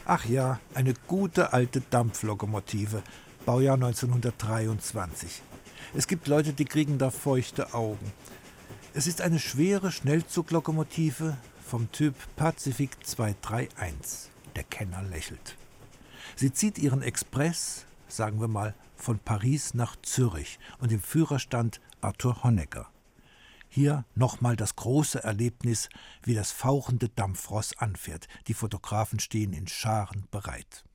Ach ja, eine gute alte Dampflokomotive, Baujahr 1923. Es gibt Leute, die kriegen da feuchte Augen. Es ist eine schwere Schnellzuglokomotive vom Typ Pacific 231. Der Kenner lächelt. Sie zieht ihren Express, sagen wir mal, von Paris nach Zürich und im Führerstand Arthur Honegger. Hier nochmal das große Erlebnis, wie das fauchende Dampfross anfährt. Die Fotografen stehen in Scharen bereit.